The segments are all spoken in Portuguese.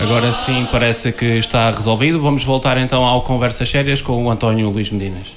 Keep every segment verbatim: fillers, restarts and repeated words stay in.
Agora sim parece que está resolvido. Vamos voltar então ao Conversas Sérias com o António Luís Medinas.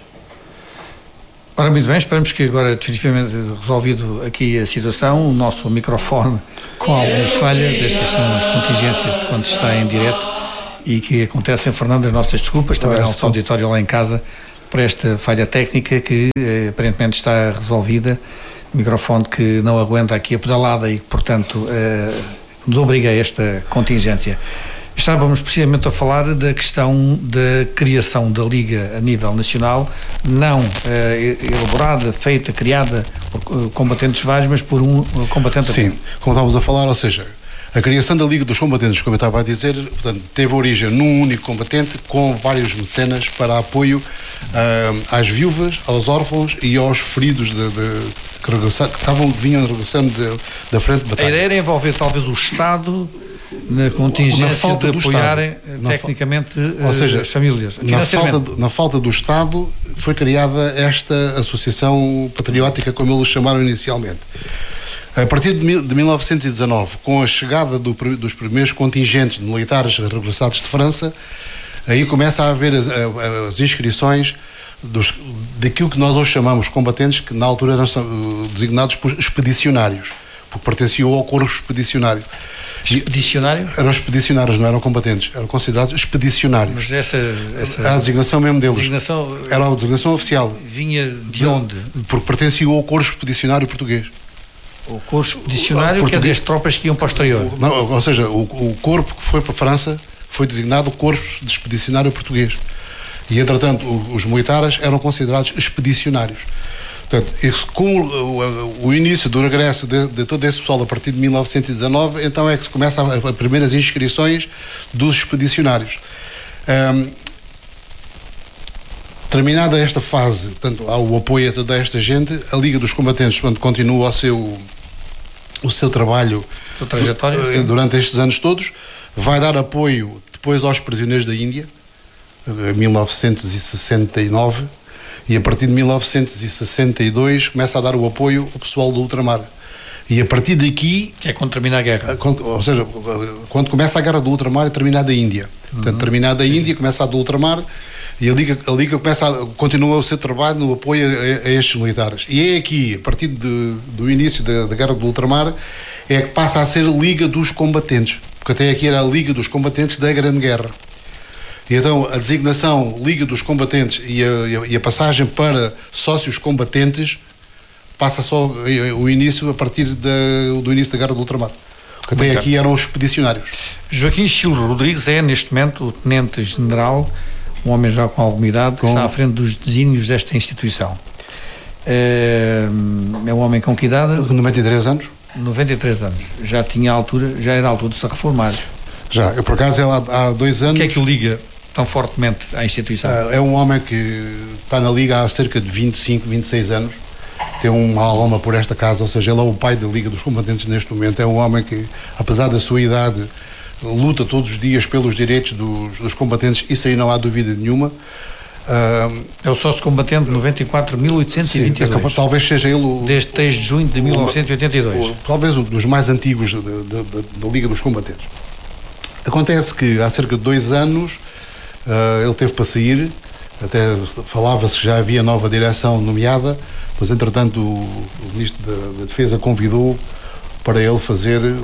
Ora, muito bem, esperamos que agora definitivamente resolvido aqui a situação, o nosso microfone com algumas falhas, essas são as contingências de quando se está em direto e que acontecem. Fernando, as nossas desculpas, também ao nosso auditório lá em casa, por esta falha técnica que eh, aparentemente está resolvida, microfone que não aguenta aqui a pedalada e que, portanto, eh, nos obriga a esta contingência. Estávamos precisamente a falar da questão da criação da Liga a nível nacional, não eh, elaborada, feita, criada por uh, combatentes vários, mas por um uh, combatente. Sim, como estávamos a falar, ou seja, a criação da Liga dos Combatentes, como eu estava a dizer, portanto, teve origem num único combatente com vários mecenas para apoio uh, às viúvas, aos órfãos e aos feridos de, de, que, regressaram, que estavam, vinham regressando de, da frente de batalha. A ideia era envolver talvez o Estado na contingência na falta de apoiarem tecnicamente fa- ou seja, as famílias. Na falta, do, na falta do Estado foi criada esta associação patriótica, como eles chamaram inicialmente. A partir de, mil, de mil novecentos e dezanove, com a chegada do, dos primeiros contingentes militares regressados de França, aí começa a haver as, as inscrições dos, daquilo que nós hoje chamamos combatentes, que na altura eram designados por expedicionários, porque pertenciam ao corpo expedicionário. Expedicionário? Eram expedicionários, não eram combatentes, eram considerados expedicionários. Mas essa, essa a designação mesmo deles designação era a designação oficial. Vinha de onde? Porque pertenciam ao corpo expedicionário português. O corpo expedicionário, que é das tropas que iam para o exterior. Não, ou seja, o, o corpo que foi para a França foi designado corpo de expedicionário português. E, entretanto, os militares eram considerados expedicionários. Portanto, com o, o início do regresso de, de todo esse pessoal a partir de mil novecentos e dezanove, então é que se começa as primeiras inscrições dos expedicionários. Um, terminada esta fase, portanto, há o apoio a toda esta gente, a Liga dos Combatentes, portanto, continua o seu, o seu trabalho trajetória, durante estes anos todos, vai dar apoio depois aos prisioneiros da Índia, em mil novecentos e sessenta e nove, e a partir de mil novecentos e sessenta e dois começa a dar o apoio ao pessoal do ultramar. E a partir daqui... Que é quando termina a guerra. Quando, ou seja, quando começa a guerra do ultramar é terminada a Índia. Uhum. Portanto, terminada a Sim. Índia, começa a do ultramar e a Liga, a Liga começa a, continua o seu trabalho no apoio a, a estes militares. E é aqui, a partir de, do início da, da guerra do ultramar, é que passa a ser a Liga dos Combatentes. Porque até aqui era a Liga dos Combatentes da Grande Guerra. E então a designação Liga dos Combatentes e a, e a passagem para sócios combatentes passa só o início a partir de, do início da Guerra do Ultramar. Porque até aqui eram os expedicionários. Joaquim Silva Rodrigues é neste momento o Tenente-General, um homem já com alguma idade, que com... está à frente dos desígnios desta instituição. É, é um homem com que idade? noventa e três anos. noventa e três anos. Já tinha altura, já era a altura de se reformar. Já, eu por acaso ele há, há dois anos... O que é que o liga tão fortemente à instituição? É um homem que está na Liga há cerca de vinte e cinco, vinte e seis anos, tem uma alma por esta casa, ou seja, ele é o pai da Liga dos Combatentes neste momento, é um homem que, apesar da sua idade, luta todos os dias pelos direitos dos, dos combatentes, isso aí não há dúvida nenhuma. Uh, é o sócio combatente noventa e quatro mil oitocentos e vinte e dois. Sim, talvez seja ele o... Desde três de junho de mil novecentos e oitenta e dois. O, talvez um dos mais antigos da, da, da Liga dos Combatentes. Acontece que há cerca de dois anos uh, ele teve para sair, até falava-se que já havia nova direção nomeada, mas entretanto o, o Ministro da, da Defesa convidou para ele fazer, uh,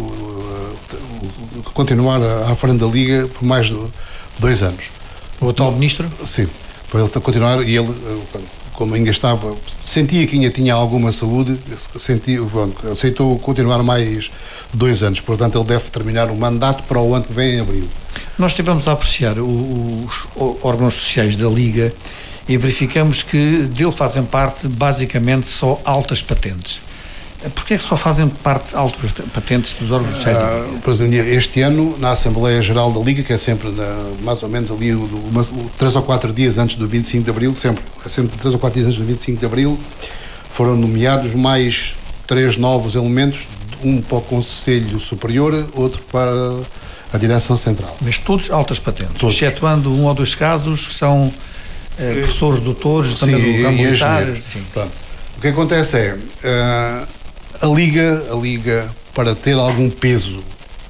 uh, continuar à frente da Liga por mais de dois anos. O atual Ministro? Sim, para ele continuar, e ele, como ainda estava, sentia que ainda tinha alguma saúde, sentia, pronto, aceitou continuar mais dois anos, portanto ele deve terminar o mandato para o ano que vem em abril. Nós estivemos a apreciar os órgãos sociais da Liga e verificamos que dele fazem parte basicamente só altas patentes. Porquê é que só fazem parte altas patentes dos órgãos sociais da Liga? Por exemplo, este ano, na Assembleia Geral da Liga, que é sempre na, mais ou menos ali uma, três ou quatro dias antes do vinte e cinco de Abril, sempre, é sempre três ou quatro dias antes do vinte e cinco de Abril, foram nomeados mais três novos elementos, um para o Conselho Superior, outro para a Direção Central. Mas todos altas patentes, todos. Excetuando um ou dois casos que são eh, professores, doutores, sim, também do ramo militar. O que acontece é, uh, a Liga, a Liga, para ter algum peso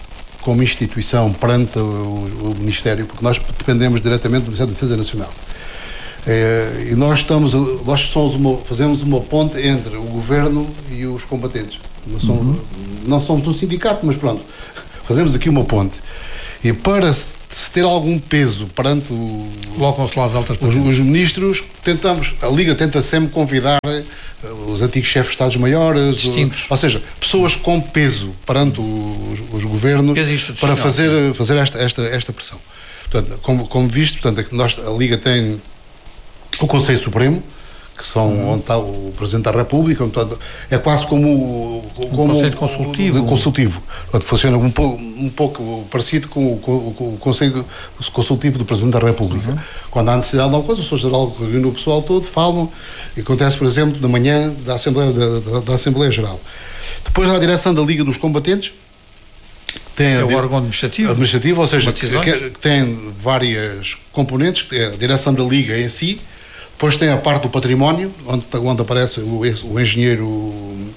como instituição perante o, o Ministério, porque nós dependemos diretamente do Ministério da Defesa Nacional. É, e nós estamos, nós somos uma, fazemos uma ponte entre o governo e os combatentes. Não somos, uhum. não somos um sindicato, mas pronto, fazemos aqui uma ponte. E para se ter algum peso perante o, colocam-se lá as altas os, os ministros, tentamos, a Liga tenta sempre convidar os antigos chefes de Estados-Maiores, distintos, ou seja, pessoas com peso perante os, os governos para fazer, fazer esta, esta, esta pressão. Portanto, como, como visto, portanto, nós, a Liga tem o Conselho Supremo, que são uhum. onde está o Presidente da República, portanto, é quase como, como um Conselho Consultivo. Um, consultivo. Portanto, funciona um pouco, um pouco parecido com o, com, com o Conselho Consultivo do Presidente da República. Uhum. Quando há necessidade de alguma coisa, o Sr. Geral reúne o pessoal todo, falam, e acontece, por exemplo, na manhã da Assembleia, da, da, da Assembleia Geral. Depois há a direção da Liga dos Combatentes, tem é o di- órgão administrativo, administrativo ou seja, que, que tem várias componentes, que é a direção da Liga em si. Depois tem a parte do património, onde, onde aparece o, o engenheiro,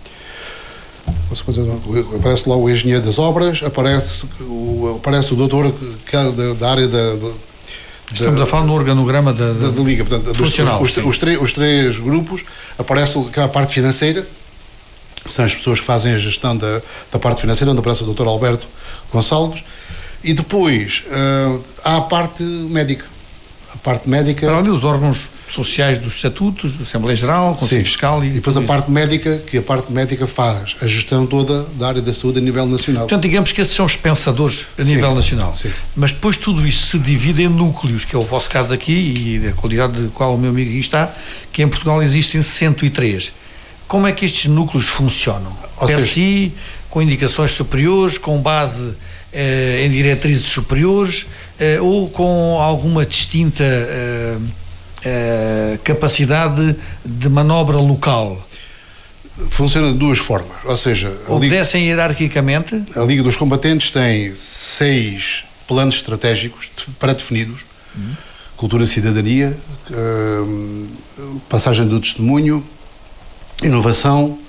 aparece lá o engenheiro das obras, aparece o, aparece o doutor que é da, da área da, da... Estamos a falar no organograma da, da, da Liga, portanto, funcional. Os, os, os, três, os três grupos, aparece a parte financeira, são as pessoas que fazem a gestão da, da parte financeira, onde aparece o doutor Alberto Gonçalves, e depois uh, há a parte médica. A parte médica... Para ali os órgãos sociais dos estatutos, Assembleia Geral, Conselho Fiscal e... E depois a parte médica, que a parte médica faz a gestão toda da área da saúde a nível nacional. Portanto, digamos que esses são os pensadores a sim, nível nacional. Sim. Mas depois tudo isso se divide em núcleos, que é o vosso caso aqui e a qualidade de qual o meu amigo aqui está, que em Portugal existem cento e três. Como é que estes núcleos funcionam? Ou per seja, si, com indicações superiores, com base eh, em diretrizes superiores eh, ou com alguma distinta eh, eh, capacidade de manobra local? Funciona de duas formas, ou seja... Obedecem Liga, hierarquicamente? A Liga dos Combatentes tem seis planos estratégicos pré-definidos, hum. cultura e cidadania, uh, passagem do testemunho, inovação,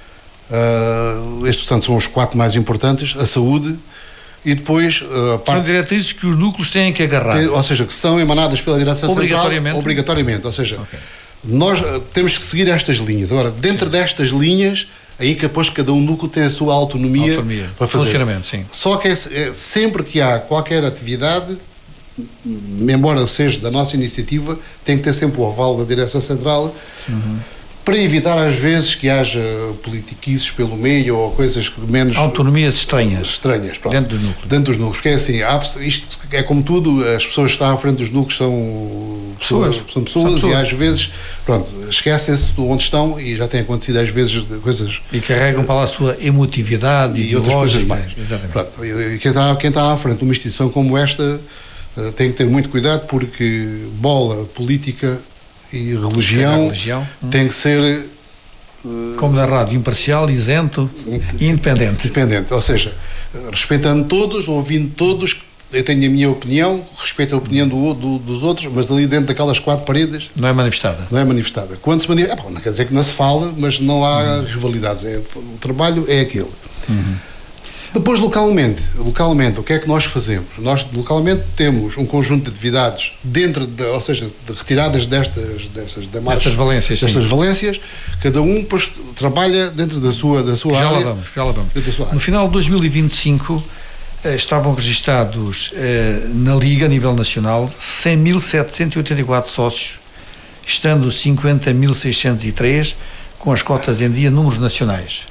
uh, estes portanto, são os quatro mais importantes, a saúde, e depois uh, a parte... São diretrizes que os núcleos têm que agarrar. Tem, ou seja, que são emanadas pela direção obrigatoriamente. Central, obrigatoriamente, ou seja, okay. nós uh, temos que seguir estas linhas. Agora, dentro sim. destas linhas, aí que depois cada um núcleo tem a sua autonomia, autonomia. para fazer. Funcionamento, sim. Só que é, é, sempre que há qualquer atividade, embora seja da nossa iniciativa, tem que ter sempre o aval da direção central, uhum. para evitar às vezes que haja politiquices pelo meio ou coisas menos... Autonomias estranhas. Estranhas, pronto. Dentro dos núcleos. Dentro dos núcleos, porque é assim, há, isto é como tudo, as pessoas que estão à frente dos núcleos são pessoas, pessoas, são pessoas, são pessoas. E às vezes, pronto, esquecem-se de onde estão e já tem acontecido às vezes coisas... E carregam para lá a sua emotividade e outras coisas mais. Exatamente. Pronto, e quem está, quem está à frente de uma instituição como esta tem que ter muito cuidado porque bola, política... e religião, religião tem que ser uh, como na rádio, imparcial, isento e independente. Independente, ou seja, respeitando todos, ouvindo todos, eu tenho a minha opinião, respeito a opinião do, do, dos outros, mas ali dentro daquelas quatro paredes não é manifestada. Não é manifestada. Quando se manifesta, é, não quer dizer que não se fala, mas não há uhum. rivalidades. É, o trabalho é aquele. Uhum. Depois, localmente, localmente, o que é que nós fazemos? Nós, localmente, temos um conjunto de atividades dentro, de, ou seja, de retiradas destas, destas, de marcha, destas valências, destas valências, cada um pois, trabalha dentro da sua, da sua já área. Lá vamos, já lá vamos. No final de dois mil e vinte e cinco, eh, estavam registados eh, na Liga, a nível nacional, cem mil setecentos e oitenta e quatro sócios, estando cinquenta mil seiscentos e três com as cotas em dia, números nacionais.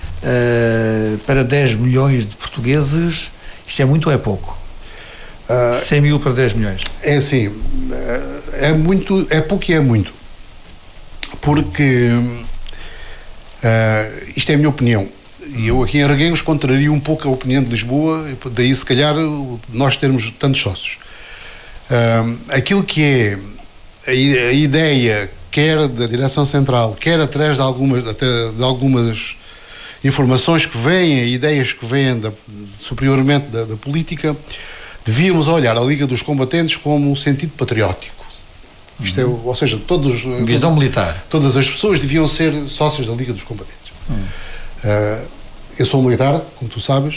Uh, para dez milhões de portugueses, isto é muito ou é pouco? Uh, cem mil para dez milhões. É assim, é muito, é pouco e é muito. Porque uh, isto é a minha opinião. E eu aqui em Arguengos contrario um pouco a opinião de Lisboa, daí se calhar nós termos tantos sócios. Uh, aquilo que é a, a ideia, quer da direção central, quer através de algumas, até de algumas informações que vêm, ideias que vêm da, superiormente da, da política, devíamos olhar a Liga dos Combatentes como um sentido patriótico. Isto é, ou seja, todos, visão militar. Todas as pessoas deviam ser sócios da Liga dos Combatentes. Hum. Uh, eu sou militar, como tu sabes,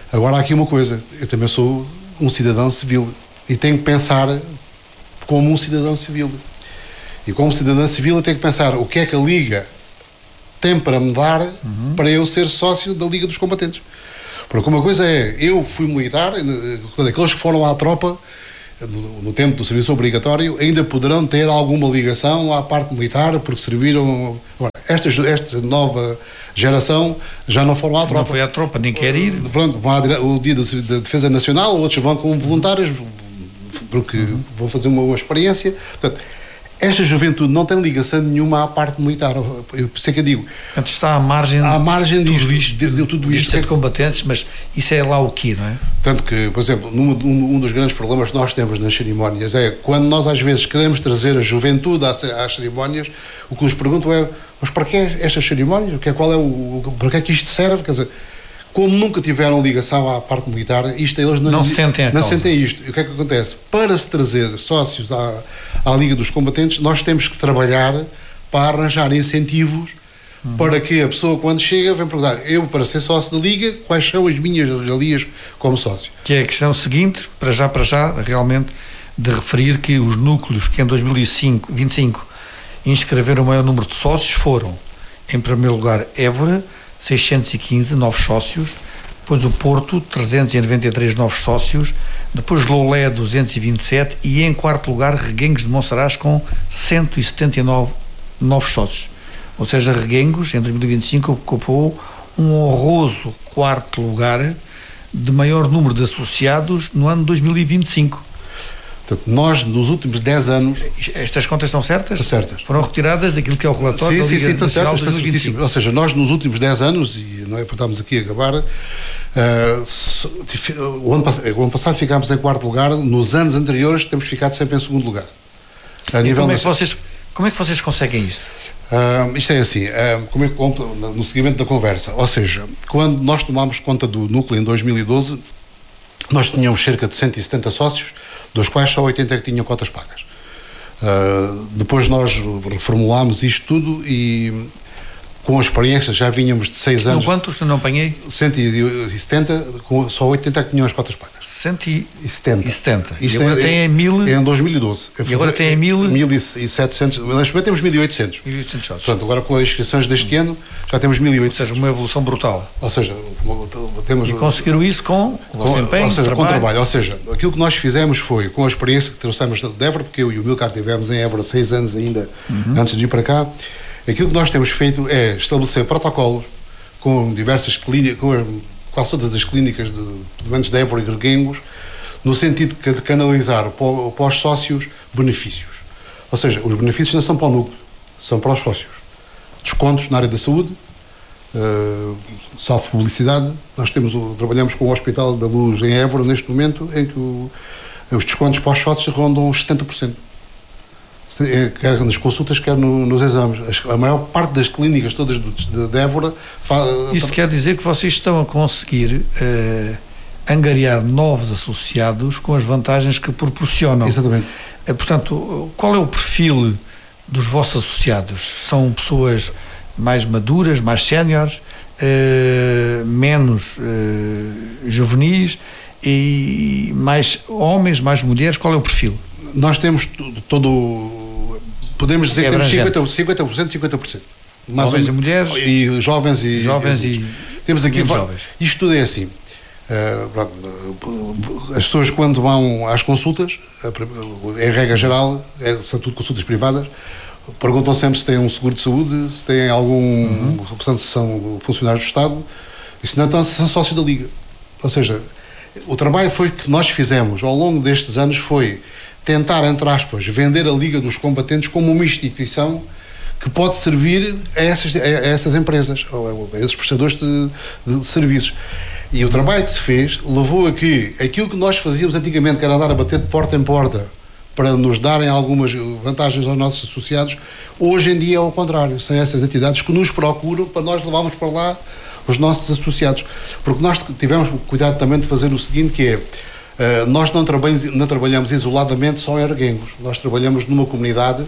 Agora há aqui uma coisa, eu também sou um cidadão civil e tenho que pensar como um cidadão civil. E como cidadão civil eu tenho que pensar o que é que a Liga tem para me dar uhum. para eu ser sócio da Liga dos Combatentes. Porque uma coisa é, eu fui militar, aqueles que foram à tropa no, no tempo do serviço obrigatório ainda poderão ter alguma ligação à parte militar porque serviram. Agora, esta, esta nova geração já não foram à tropa. Não foi à tropa, nem quer ir. Pronto, vão ao dia da Defesa Nacional, outros vão como voluntários porque uhum. vão fazer uma, uma experiência. Portanto, esta juventude não tem ligação nenhuma à parte militar. Eu, por isso é que eu digo. Portanto, está à margem, à margem de disto, tudo isto, de, de tudo isto. Isto é de combatentes, mas isso é lá o quê, não é? Tanto que, por exemplo, num, um, um dos grandes problemas que nós temos nas cerimónias é quando nós às vezes queremos trazer a juventude às, às cerimónias, o que nos perguntam é, mas para que estas cerimónias? O que é, qual é o, para que é que isto serve? Quer dizer, como nunca tiveram ligação à parte militar, isto eles não, não sentem, não sentem isto. E o que é que acontece? Para se trazer sócios à, à Liga dos Combatentes, nós temos que trabalhar para arranjar incentivos uhum. para que a pessoa, quando chega, vem perguntar, eu, para ser sócio da Liga, quais são as minhas regalias como sócio? Que é a questão seguinte, para já, para já, realmente, de referir que os núcleos que em dois mil e vinte e cinco inscreveram o maior número de sócios foram, em primeiro lugar, Évora, seiscentos e quinze novos sócios, depois o Porto, trezentos e noventa e três novos sócios, depois Loulé, duzentos e vinte e sete e em quarto lugar Reguengos de Monsaraz com cento e setenta e nove novos sócios. Ou seja, Reguengos, em dois mil e vinte e cinco, ocupou um honroso quarto lugar de maior número de associados no ano dois mil e vinte e cinco. Portanto, nós, nos últimos dez anos... Estas contas estão certas? Estão certas. Foram retiradas daquilo que é o relatório sim, da Liga sim, sim, Nacional de dois mil e vinte e cinco. Ou seja, nós, nos últimos dez anos, e não é para estarmos aqui a acabar, uh, o, ano, o ano passado ficámos em quarto lugar, nos anos anteriores temos ficado sempre em segundo lugar. A nível como, é que vocês, como é que vocês conseguem isto? Uh, isto é assim, uh, como é que conto no seguimento da conversa, ou seja, quando nós tomámos conta do núcleo em dois mil e doze, nós tínhamos cerca de cento e setenta sócios, dos quais só oitenta é que tinham cotas pagas. Uh, depois nós reformulámos isto tudo e com a experiência já vínhamos de seis anos. Não quantos? Não apanhei? cento e setenta, com só oitenta é que tinham as cotas pagas. cento e setenta. E setenta. Isto e agora é, tem em mil... É em dois mil e doze. E agora tem em mil... mil e setecentos. Neste momento temos mil e oitocentos. mil e oitocentos sócios. Portanto, agora com as inscrições deste hum. ano já temos mil e oitocentos. Ou seja, uma evolução brutal. Ou seja, temos... E conseguiram isso com o vosso empenho, ou seja, trabalho. com trabalho. Ou seja, aquilo que nós fizemos foi, com a experiência que trouxemos de Évora, porque eu e o Milcar tivemos em Évora seis anos ainda uhum. antes de ir para cá, aquilo que nós temos feito é estabelecer protocolos com diversas clínicas, com quase todas as clínicas de doentes de Évora e Reguengos, no sentido de canalizar para os sócios benefícios. Ou seja, os benefícios não são para o núcleo, são para os sócios. Descontos na área da saúde, uh, sofre publicidade. Nós temos, trabalhamos com o Hospital da Luz em Évora neste momento, em que o, os descontos para os sócios rondam os setenta por cento. Quer nas consultas, quer no, nos exames. A maior parte das clínicas todas de, de Évora... Faz, Isso quer dizer que vocês estão a conseguir uh, angariar novos associados com as vantagens que proporcionam. Exatamente. Uh, portanto, qual é o perfil dos vossos associados? São pessoas mais maduras, mais séniores, uh, menos uh, juvenis, e mais homens, mais mulheres? Qual é o perfil? Nós temos todo, podemos dizer é que temos cinquenta por cento, cinquenta por cento. Mais jovens um, e mulheres? E jovens e... Jovens e... Temos aqui... Jovens. Isto tudo é assim. Uh, as pessoas quando vão às consultas, em regra geral, é, são tudo consultas privadas, perguntam sempre se têm um seguro de saúde, se têm algum... Uhum. Portanto, se são funcionários do Estado, e se não, então, se são sócios da Liga. Ou seja, o trabalho foi que nós fizemos ao longo destes anos foi tentar, entre aspas, vender a Liga dos Combatentes como uma instituição que pode servir a essas, a essas empresas, a esses prestadores de, de serviços. E o trabalho que se fez levou a que aquilo que nós fazíamos antigamente, que era andar a bater de porta em porta para nos darem algumas vantagens aos nossos associados, hoje em dia é ao contrário. São essas entidades que nos procuram para nós levarmos para lá os nossos associados. Porque nós tivemos cuidado também de fazer o seguinte, que é, Uh, nós não trabalhamos, não trabalhamos isoladamente só em Reguengos. Nós trabalhamos numa comunidade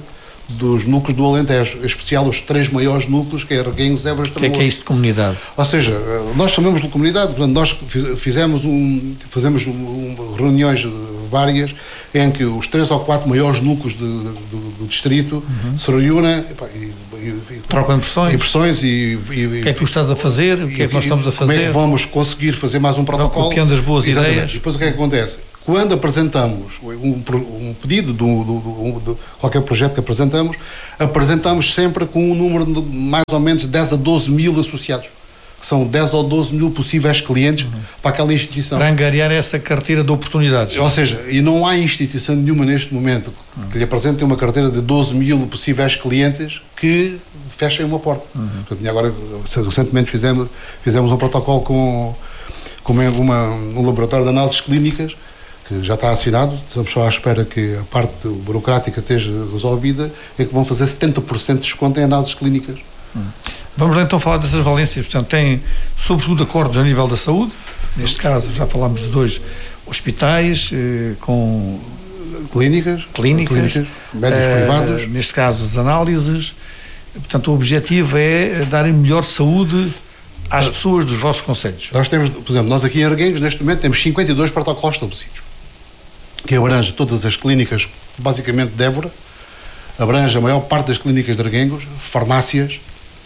dos núcleos do Alentejo, em especial os três maiores núcleos, que é Arguenhos, Évora e Tamoio. O que é que é isto de comunidade? Ou seja, nós chamamos de comunidade, portanto, nós fizemos, um, fazemos um, reuniões várias em que os três ou quatro maiores núcleos de, de, do, do distrito uhum. se reúnem e, e, e trocam impressões, impressões e, e o que é que tu estás a fazer, o que é que nós estamos a fazer, como é que vamos conseguir fazer mais um protocolo, copiando as boas exatamente. ideias. E depois o que é que acontece? Quando apresentamos um, um pedido de, do, do, de qualquer projeto que apresentamos, apresentamos sempre com um número de mais ou menos dez a doze mil associados, que são dez ou doze mil possíveis clientes uhum. para aquela instituição. Para angariar essa carteira de oportunidades. Ou seja, e não há instituição nenhuma neste momento uhum. que lhe apresente uma carteira de doze mil possíveis clientes que fechem uma porta. Uhum. Portanto, e agora, recentemente fizemos, fizemos um protocolo com, com uma, um laboratório de análises clínicas, que já está assinado, estamos só à espera que a parte burocrática esteja resolvida, é que vão fazer setenta por cento de desconto em análises clínicas. Hum. Vamos lá então falar dessas valências. Portanto, tem sobretudo acordos a nível da saúde, neste caso já falámos de dois hospitais eh, com clínicas, clínicas, clínicas médicos eh, privados. Neste caso as análises. Portanto, o objetivo é dar melhor saúde às pessoas dos vossos concelhos. Nós temos, por exemplo, nós aqui em Arguenhos, neste momento, temos cinquenta e dois protocolos estabelecidos, que abrange todas as clínicas, basicamente de Évora, abrange a maior parte das clínicas de Arguenhos, farmácias,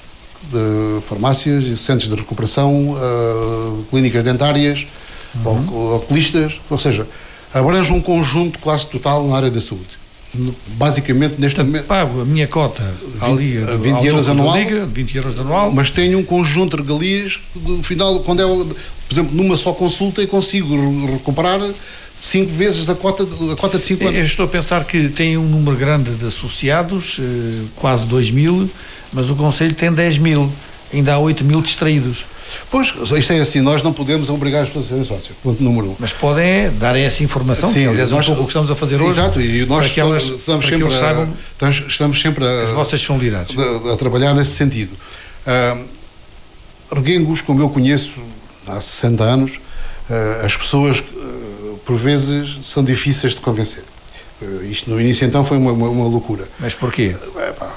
de farmácias e centros de recuperação, uh, clínicas dentárias, uhum. oculistas, ou seja, abrange um conjunto quase total na área da saúde. Basicamente, neste Portanto, momento... pago a minha cota ali, vinte, vinte euros anual, Liga, vinte euros anual, mas tenho um conjunto de regalias, no final, quando é, por exemplo, numa só consulta, eu consigo recuperar cinco vezes a cota, a cota de cinco anos. Eu estou a pensar que tem um número grande de associados, quase dois mil, mas o Conselho tem dez mil, ainda há oito mil distraídos. Pois, isto é assim, nós não podemos obrigar as pessoas a serem sócios, ponto número um. Mas podem dar essa informação, sim, que aliás é um pouco o que estamos a fazer hoje. Exato, e nós para que elas, estamos, para sempre que a, saibam estamos, estamos sempre a, as vossas disponibilidades. A, a trabalhar nesse sentido. Uh, Arguenhos, como eu conheço há sessenta anos, uh, as pessoas, uh, por vezes, são difíceis de convencer. Uh, isto no início, então, foi uma, uma, uma loucura. Mas porquê? Uh, epá,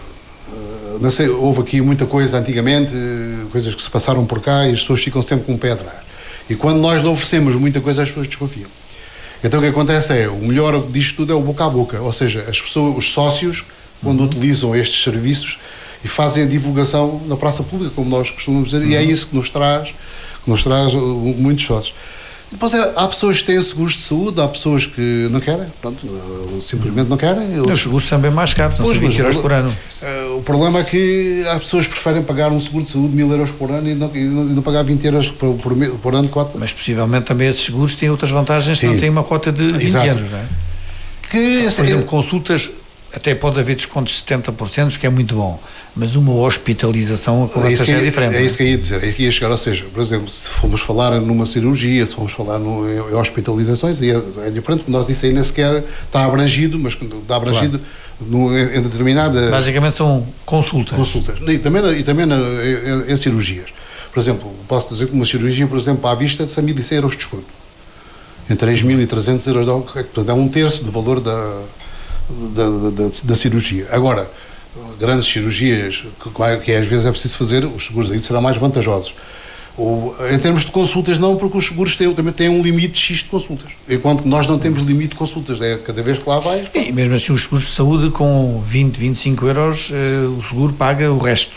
não sei, houve aqui muita coisa antigamente, coisas que se passaram por cá e as pessoas ficam sempre com o pé atrás. E quando nós lhe oferecemos muita coisa, as pessoas desconfiam. Então o que acontece é, o melhor disto tudo é o boca a boca, ou seja, as pessoas, os sócios, quando uhum. utilizam estes serviços e fazem a divulgação na praça pública, como nós costumamos dizer, uhum. e é isso que nos traz, que nos traz muitos sócios. Depois é, há pessoas que têm seguros de saúde, há pessoas que não querem, pronto, simplesmente não querem. Os seguros são bem mais caros, não são vinte euros por ano. Uh, o problema é que há pessoas que preferem pagar um seguro de saúde de mil euros por ano e não, e não, e não pagar vinte euros por, por, por ano de cota. Mas possivelmente também esses seguros têm outras vantagens, que não têm uma cota de vinte Exato. anos, não é? Que, por exemplo, consultas, até pode haver descontos de setenta por cento, que é muito bom, mas uma hospitalização a conversa é, já é diferente. É isso que eu ia dizer, é que ia chegar, ou seja, por exemplo, se formos falar numa cirurgia, se formos falar no, em hospitalizações, é, é diferente, nós isso aí nem sequer está abrangido, mas está abrangido claro. no, em, em determinada... Basicamente são consultas. Consultas, e também, e também na, em, em cirurgias. Por exemplo, posso dizer que uma cirurgia, por exemplo, à vista, são mil e cem euros de desconto. Em três mil e trezentos euros, portanto, é um terço do valor da... Da, da, da cirurgia. Agora, grandes cirurgias que, que às vezes é preciso fazer, os seguros aí serão mais vantajosos. Ou, em termos de consultas, não, porque os seguros têm, também têm um limite de X de consultas, enquanto que nós não temos limite de consultas, é cada vez que lá vais. E mesmo assim, os seguros de saúde com vinte, vinte e cinco euros, eh, o seguro paga o resto.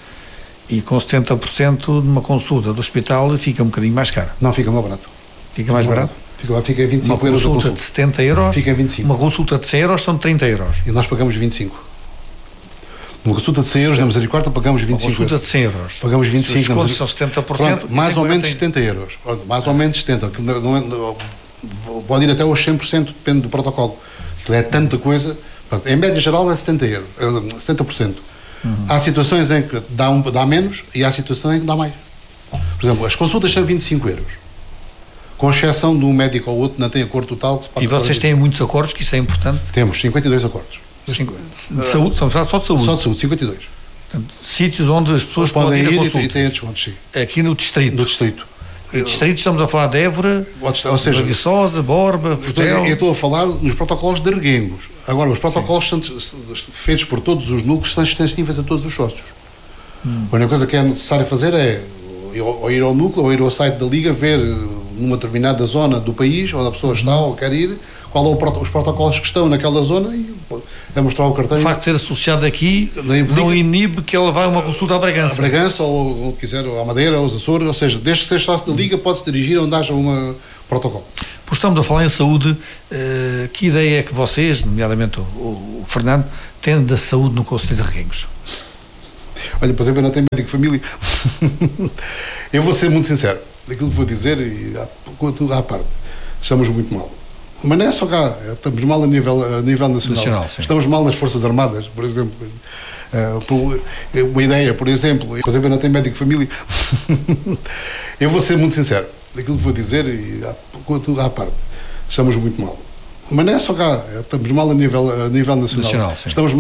E com setenta por cento de uma consulta do hospital fica um bocadinho mais caro. Não, fica mais barato. Fica, fica mais barato? barato. Fica, fica em vinte e cinco euros. Uma consulta de setenta euros, fica em vinte e cinco. Uma consulta de cem euros são trinta euros. E nós pagamos vinte e cinco. Uma consulta de cem euros na Misericórdia pagamos vinte e cinco. Uma consulta de cem euros. Pagamos vinte e cinco. Os descontos são setenta por cento. Pronto, mais ou menos setenta euros. Mais ou menos setenta. Não, não, não, pode ir até aos cem por cento, depende do protocolo. Aquilo é tanta coisa. Pronto, em média geral é setenta euros, setenta por cento. Uhum. Há situações em que dá, um, dá menos e há situações em que dá mais. Por exemplo, as consultas são vinte e cinco euros. Com exceção de um médico ou outro, não tem acordo total. Que se e vocês têm muitos acordos, que isso é importante? Temos cinquenta e dois acordos. Cinco, de saúde, estamos a falar só de saúde? Só de saúde, cinquenta e dois. Portanto, sítios onde as pessoas podem podem ir, ir a consultas. E têm descontos, sim. Aqui no distrito? No distrito. E distritos, estamos a falar de Évora, ou seja, de Viçosa, Borba, Portel. Eu estou a falar nos protocolos de Reguengos. Agora, os protocolos são feitos por todos os núcleos, são extensíveis a todos os sócios. Hum. A única coisa que é necessário fazer é ou ir ao núcleo, ou ir ao site da Liga, ver numa determinada zona do país onde a pessoa está uhum. ou quer ir, qual são os protocolos que estão naquela zona e é mostrar o cartão. O facto de ser associado aqui não inibe que ela vá a uma consulta à Bragança. A Bragança, ou onde quiser, ou à Madeira, ou aos Açores, ou seja, desde que seja sócio da Liga, pode-se dirigir onde haja um protocolo. Por estamos a falar em saúde, que ideia é que vocês, nomeadamente o, o Fernando, têm da saúde no Concelho de Reguengos? Olha, por exemplo, eu não tenho médico de família. Eu vou ser muito sincero. Aquilo que vou dizer, e tudo à parte, estamos muito mal. Mas não é só cá, estamos mal a nível, a nível nacional. nacional estamos mal nas Forças Armadas, por exemplo. Uma ideia, por exemplo, por exemplo, eu não tenho médico de família. Eu vou ser muito sincero. Aquilo que vou dizer, e tudo à parte, estamos muito mal. Mas não é só cá, estamos mal a nível, a nível nacional. nacional estamos mal